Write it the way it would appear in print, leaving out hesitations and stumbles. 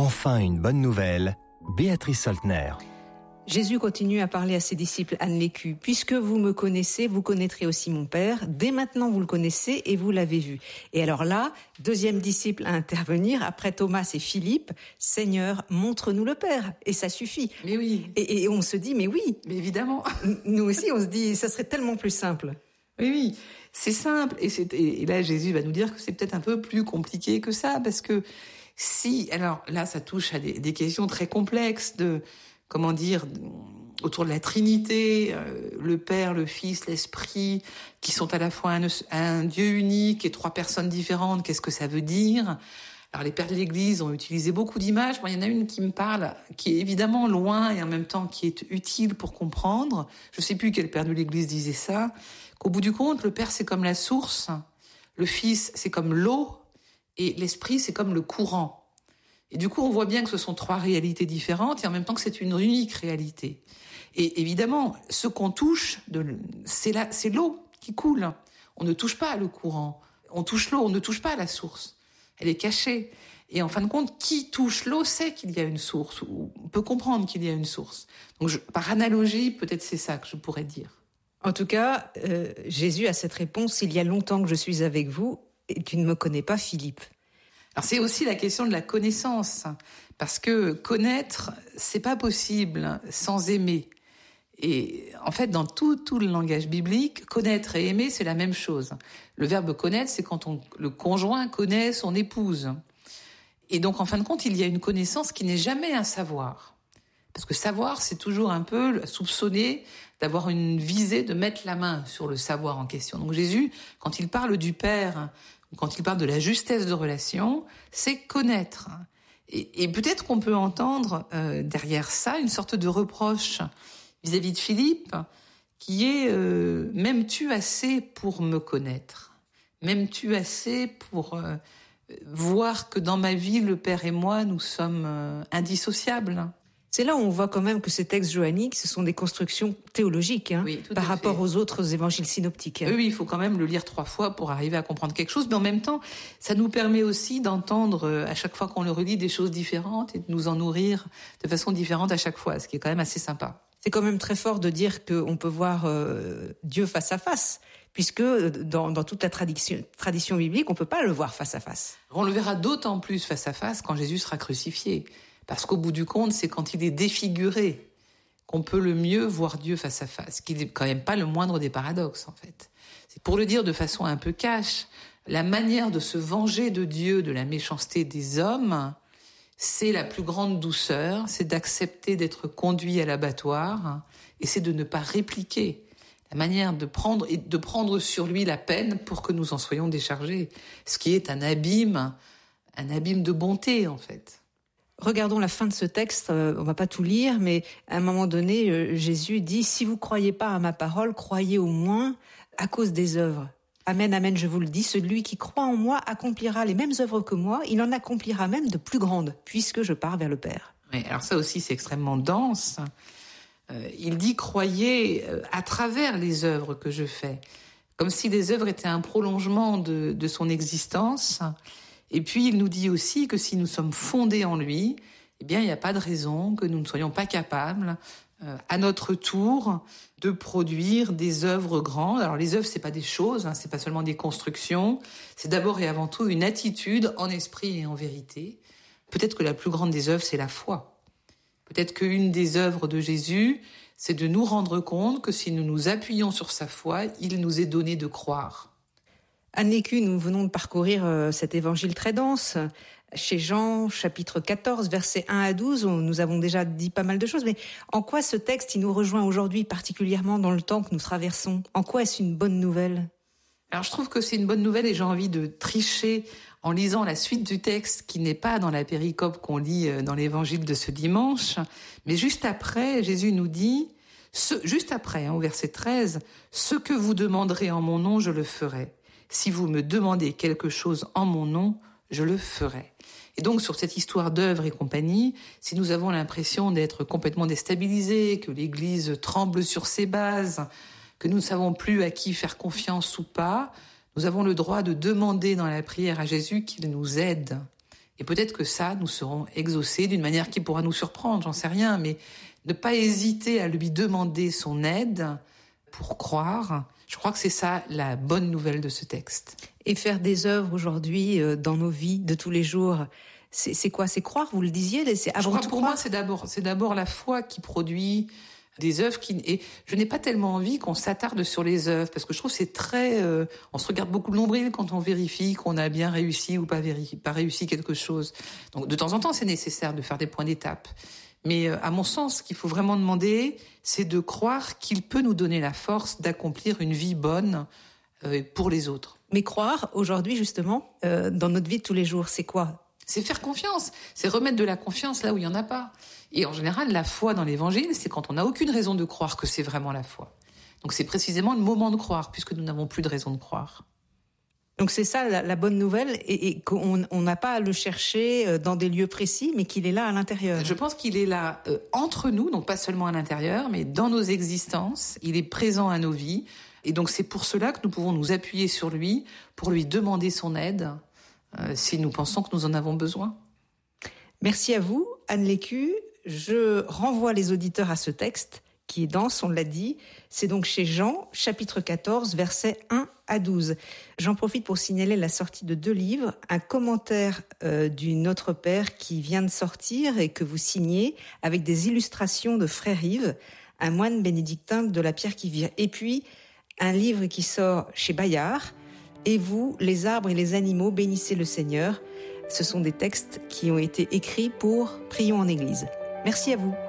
Enfin une bonne nouvelle, Béatrice Soltner. Jésus continue à parler à ses disciples Anne Lécu. « Puisque vous me connaissez, vous connaîtrez aussi mon Père. Dès maintenant, vous le connaissez et vous l'avez vu. » Et alors là, deuxième disciple à intervenir, après Thomas et Philippe, « Seigneur, montre-nous le Père. » Et ça suffit. Mais oui. Et on se dit, mais oui. Mais évidemment. Nous aussi, on se dit, ça serait tellement plus simple. Oui, c'est simple. Et là, Jésus va nous dire que c'est peut-être un peu plus compliqué que ça, parce que alors là, ça touche à des questions très complexes comment dire, autour de la Trinité, le Père, le Fils, l'Esprit, qui sont à la fois un Dieu unique et trois personnes différentes. Qu'est-ce que ça veut dire ? Alors les pères de l'Église ont utilisé beaucoup d'images. Moi, il y en a une qui me parle, qui est évidemment loin et en même temps qui est utile pour comprendre. Je sais plus quel père de l'Église disait ça. Qu'au bout du compte, le Père, c'est comme la source, le Fils, c'est comme l'eau, et l'Esprit, c'est comme le courant. Et du coup, on voit bien que ce sont trois réalités différentes et en même temps que c'est une unique réalité. Et évidemment, ce qu'on touche, c'est l'eau qui coule. On ne touche pas le courant. On touche l'eau, on ne touche pas la source. Elle est cachée. Et en fin de compte, qui touche l'eau sait qu'il y a une source, ou peut comprendre qu'il y a une source. Donc, par analogie, peut-être c'est ça que je pourrais dire. En tout cas, Jésus a cette réponse, « Il y a longtemps que je suis avec vous et tu ne me connais pas, Philippe. » Alors c'est aussi la question de la connaissance, parce que connaître, c'est pas possible sans aimer. Et en fait, dans tout le langage biblique, connaître et aimer, c'est la même chose. Le verbe connaître, c'est quand le conjoint connaît son épouse. Et donc, en fin de compte, il y a une connaissance qui n'est jamais un savoir. Parce que savoir, c'est toujours un peu soupçonné d'avoir une visée de mettre la main sur le savoir en question. Donc Jésus, quand il parle du Père, quand il parle de la justesse de relation, c'est connaître. Et peut-être qu'on peut entendre derrière ça une sorte de reproche vis-à-vis de Philippe, qui est « m'aimes-tu assez pour me connaître ? M'aimes-tu assez pour voir que dans ma vie, le Père et moi, nous sommes indissociables ?» C'est là où on voit quand même que ces textes johanniques, ce sont des constructions théologiques, oui, par rapport aux autres évangiles synoptiques. Oui, il faut quand même le lire 3 fois pour arriver à comprendre quelque chose, mais en même temps, ça nous permet aussi d'entendre à chaque fois qu'on le relit des choses différentes et de nous en nourrir de façon différente à chaque fois, ce qui est quand même assez sympa. C'est quand même très fort de dire qu'on peut voir Dieu face à face, puisque dans toute la tradition biblique, on peut pas le voir face à face. On le verra d'autant plus face à face quand Jésus sera crucifié. Parce qu'au bout du compte, c'est quand il est défiguré qu'on peut le mieux voir Dieu face à face, qui n'est quand même pas le moindre des paradoxes, en fait. C'est pour le dire de façon un peu cash, la manière de se venger de Dieu, de la méchanceté des hommes, c'est la plus grande douceur, c'est d'accepter d'être conduit à l'abattoir, et c'est de ne pas répliquer. La manière de prendre sur lui la peine pour que nous en soyons déchargés. Ce qui est un abîme de bonté, en fait. Regardons la fin de ce texte, on va pas tout lire, mais à un moment donné, Jésus dit « Si vous croyez pas à ma parole, croyez au moins à cause des œuvres. Amen, amen, je vous le dis, celui qui croit en moi accomplira les mêmes œuvres que moi, il en accomplira même de plus grandes, puisque je pars vers le Père. » Oui, alors ça aussi, c'est extrêmement dense. Il dit « Croyez à travers les œuvres que je fais », comme si les œuvres étaient un prolongement de son existence. Et puis, il nous dit aussi que si nous sommes fondés en lui, eh bien, il n'y a pas de raison que nous ne soyons pas capables, à notre tour, de produire des œuvres grandes. Alors, les œuvres, c'est pas des choses, c'est pas seulement des constructions. C'est d'abord et avant tout une attitude en esprit et en vérité. Peut-être que la plus grande des œuvres, c'est la foi. Peut-être qu'une des œuvres de Jésus, c'est de nous rendre compte que si nous nous appuyons sur sa foi, il nous est donné de croire. Anne Lécu, nous venons de parcourir cet évangile très dense. Chez Jean, chapitre 14, versets 1 à 12, nous avons déjà dit pas mal de choses, mais en quoi ce texte, il nous rejoint aujourd'hui, particulièrement dans le temps que nous traversons ? En quoi est-ce une bonne nouvelle ? Alors je trouve que c'est une bonne nouvelle et j'ai envie de tricher en lisant la suite du texte qui n'est pas dans la péricope qu'on lit dans l'évangile de ce dimanche, mais juste après, Jésus nous dit, juste après, au verset 13, « Ce que vous demanderez en mon nom, je le ferai. Si vous me demandez quelque chose en mon nom, je le ferai. » Et donc, sur cette histoire d'œuvre et compagnie, si nous avons l'impression d'être complètement déstabilisés, que l'Église tremble sur ses bases, que nous ne savons plus à qui faire confiance ou pas, nous avons le droit de demander dans la prière à Jésus qu'il nous aide. Et peut-être que ça, nous serons exaucés d'une manière qui pourra nous surprendre, j'en sais rien, mais ne pas hésiter à lui demander son aide pour croire, je crois que c'est ça la bonne nouvelle de ce texte. Et faire des œuvres aujourd'hui dans nos vies de tous les jours, c'est quoi? C'est croire, vous le disiez, c'est avant je crois tout pour croire. moi, c'est d'abord la foi qui produit des œuvres et je n'ai pas tellement envie qu'on s'attarde sur les œuvres parce que je trouve que c'est très on se regarde beaucoup le nombril quand on vérifie qu'on a bien réussi ou pas réussi quelque chose. Donc de temps en temps c'est nécessaire de faire des points d'étape. Mais à mon sens, ce qu'il faut vraiment demander, c'est de croire qu'il peut nous donner la force d'accomplir une vie bonne pour les autres. Mais croire aujourd'hui justement dans notre vie de tous les jours, c'est quoi? C'est faire confiance, c'est remettre de la confiance là où il y en a pas. Et en général, la foi dans l'évangile, c'est quand on n'a aucune raison de croire que c'est vraiment la foi. Donc c'est précisément le moment de croire, puisque nous n'avons plus de raison de croire. Donc c'est ça la bonne nouvelle, et qu'on n'a pas à le chercher dans des lieux précis, mais qu'il est là à l'intérieur. Je pense qu'il est là entre nous, donc pas seulement à l'intérieur, mais dans nos existences. Il est présent à nos vies. Et donc c'est pour cela que nous pouvons nous appuyer sur lui, pour lui demander son aide, si nous pensons que nous en avons besoin. Merci à vous, Anne Lécu. Je renvoie les auditeurs à ce texte qui est dense, on l'a dit. C'est donc chez Jean, chapitre 14, versets 1 à 12. J'en profite pour signaler la sortie de 2 livres, un commentaire du Notre Père qui vient de sortir et que vous signez avec des illustrations de Frère Yves, un moine bénédictin de la Pierre qui vire. Et puis, un livre qui sort chez Bayard, Et vous, les arbres et les animaux, bénissez le Seigneur. Ce sont des textes qui ont été écrits pour Prions en Église. Merci à vous.